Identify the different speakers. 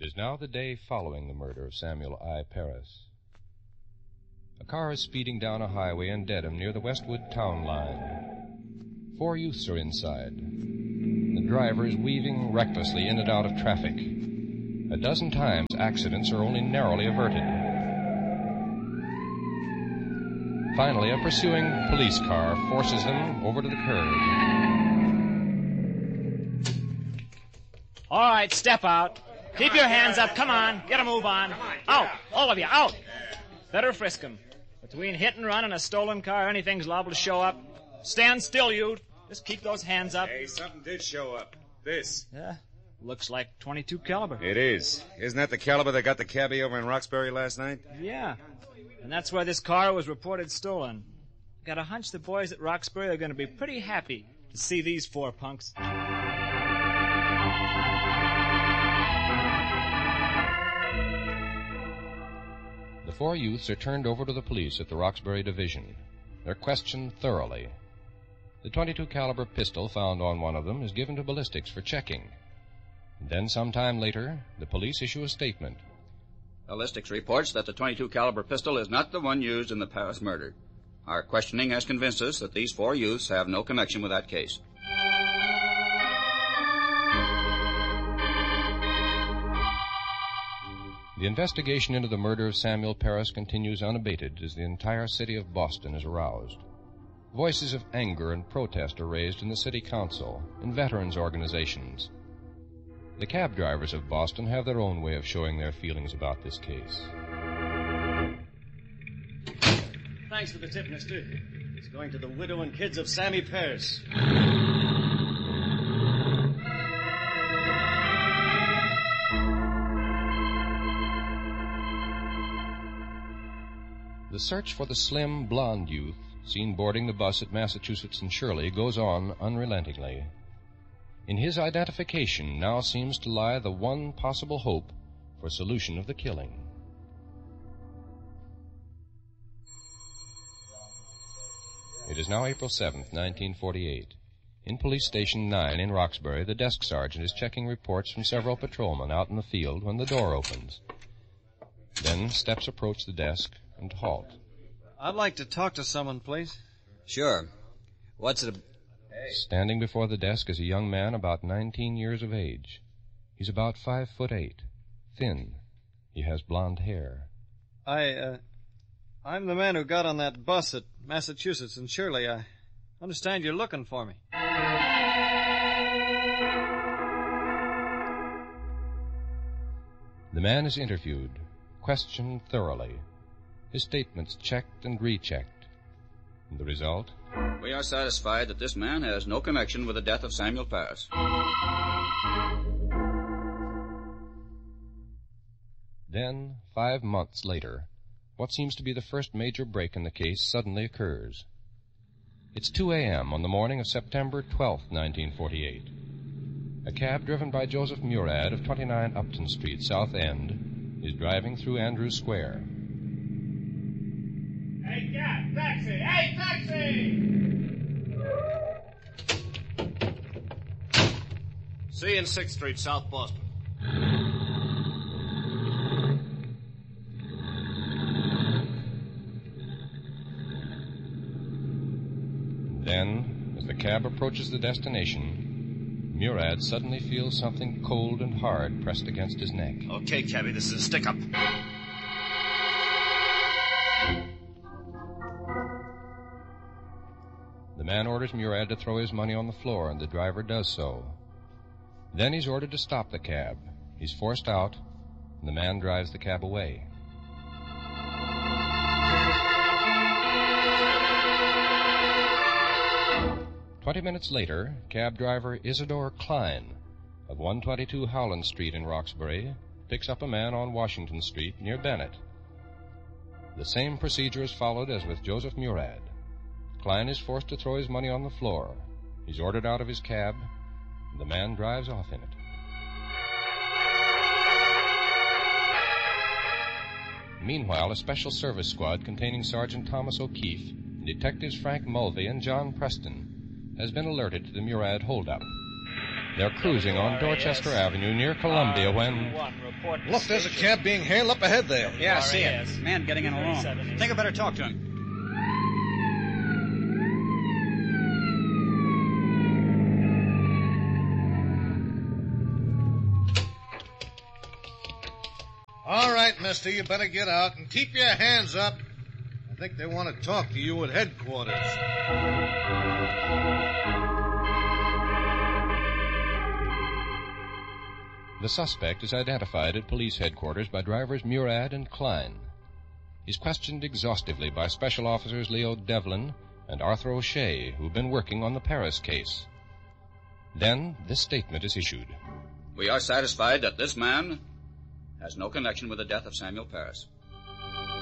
Speaker 1: is now the day following the murder of Samuel I. Parris. A car is speeding down a highway in Dedham near the Westwood town line. 4 youths are inside. The driver is weaving recklessly in and out of traffic. A dozen times, accidents are only narrowly averted. Finally, a pursuing police car forces them over to the curb.
Speaker 2: All right, step out. Keep your hands up. Come on. Get a move on. Out. All of you, out. Better frisk him. Between hit and run and a stolen car, anything's liable to show up. Stand still, you. Just keep those hands up.
Speaker 3: Hey, something did show up. This.
Speaker 2: Yeah, looks like .22 caliber.
Speaker 3: It is. Isn't that the caliber that got the cabbie over in Roxbury last night?
Speaker 2: Yeah, and that's where this car was reported stolen. Got a hunch the boys at Roxbury are going to be pretty happy to see these 4 punks.
Speaker 1: The 4 youths are turned over to the police at the Roxbury Division. They're questioned thoroughly. The .22 caliber pistol found on one of them is given to ballistics for checking. And then sometime later, the police issue a statement.
Speaker 4: Ballistics reports that the .22 caliber pistol is not the one used in the Parris murder. Our questioning has convinced us that these 4 youths have no connection with that case.
Speaker 1: The investigation into the murder of Samuel Parris continues unabated as the entire city of Boston is aroused. Voices of anger and protest are raised in the city council, in veterans' organizations. The cab drivers of Boston have their own way of showing their feelings about this case.
Speaker 5: Thanks for the tip, mister. It's going to the widow and kids of Sammy Parris.
Speaker 1: The search for the slim, blonde youth seen boarding the bus at Massachusetts and Shirley goes on unrelentingly. In his identification now seems to lie the one possible hope for solution of the killing. It is now April 7th, 1948. In Police Station 9 in Roxbury, the desk sergeant is checking reports from several patrolmen out in the field when the door opens. Then steps approach the desk and halt.
Speaker 6: I'd like to talk to someone, please.
Speaker 4: Sure. What's it?
Speaker 1: Standing before the desk is a young man about 19 years of age. He's about 5'8", thin. He has blonde hair.
Speaker 6: I'm the man who got on that bus at Massachusetts and Shirley. I understand you're looking for me.
Speaker 1: The man is interviewed, questioned thoroughly. His statements checked and rechecked. And the result?
Speaker 4: We are satisfied that this man has no connection with the death of Samuel Parris.
Speaker 1: Then, 5 months later, what seems to be the first major break in the case suddenly occurs. It's 2 a.m. on the morning of September 12th, 1948. A cab driven by Joseph Murad of 29 Upton Street, South End, is driving through Andrews Square.
Speaker 7: Hey, cab! Taxi! Hey, taxi!
Speaker 5: See you in 6th Street, South Boston.
Speaker 1: Then, as the cab approaches the destination, Murad suddenly feels something cold and hard pressed against his neck.
Speaker 5: Okay, cabby, this is a stick-up.
Speaker 1: The man orders Murad to throw his money on the floor, and the driver does so. Then he's ordered to stop the cab. He's forced out, and the man drives the cab away. "20 minutes later, cab driver Isidore Klein of 122 Howland Street in Roxbury picks up a man on Washington Street near Bennett. The same procedure is followed as with Joseph Murad. Klein is forced to throw his money on the floor. He's ordered out of his cab, and the man drives off in it. Meanwhile, a special service squad containing Sergeant Thomas O'Keefe and Detectives Frank Mulvey and John Preston has been alerted to the Murad holdup. They're cruising on Dorchester Avenue near Columbia when...
Speaker 2: report.
Speaker 8: Look, there's a cab being hailed up ahead there.
Speaker 4: Yeah, I see
Speaker 2: Sorry,
Speaker 4: it.
Speaker 2: yes.
Speaker 4: Man getting in alone.
Speaker 2: 37.
Speaker 4: Think I better talk to him.
Speaker 8: All right, mister, you better get out and keep your hands up. I think they want to talk to you at headquarters.
Speaker 1: The suspect is identified at police headquarters by drivers Murad and Klein. He's questioned exhaustively by Special Officers Leo Devlin and Arthur O'Shea, who've been working on the Paris case. Then this statement is issued.
Speaker 4: We are satisfied that this man has no connection with the death of Samuel Paris.